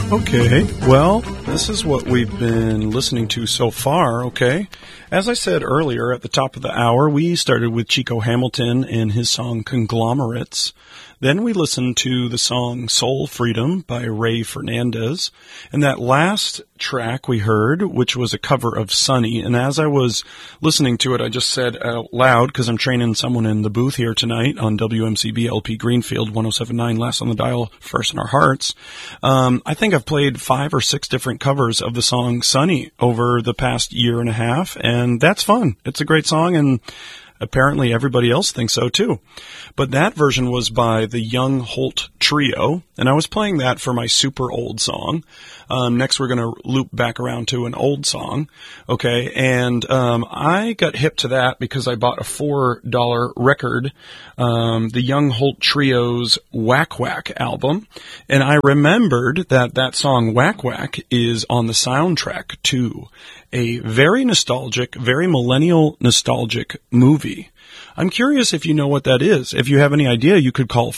Okay, well, this is what we've been listening to so far, okay? As I said earlier, at the top of the hour, we started with Chico Hamilton and his song Conglomerates. Then we listened to the song Soul Freedom by Ray Fernandez. And that last track we heard, which was a cover of Sunny, and as I was listening to it, I just said out loud, because I'm training someone in the booth here tonight on WMCB LP Greenfield 107.9, Last on the Dial, First in Our Hearts. I think I've played 5 or 6 different covers of the song Sunny over the past year and a half, and that's fun. It's a great song, and apparently everybody else thinks so too. But that version was by the Young Holt Trio, and I was playing that for my super old song. Next we're going to loop back around to an old song, okay? And I got hip to that because I bought a $4 record, the Young Holt Trio's Whack Whack album, and I remembered that song Whack Whack is on the soundtrack to a very nostalgic, very millennial nostalgic movie. I'm curious if you know what that is. If you have any idea, you could call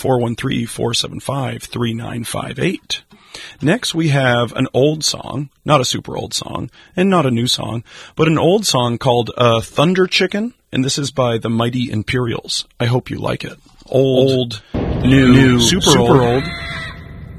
413-475-3958. Next, we have an old song, not a super old song, and not a new song, but an old song called Thunder Chicken, and this is by the Mighty Imperials. I hope you like it. Old, new, super old.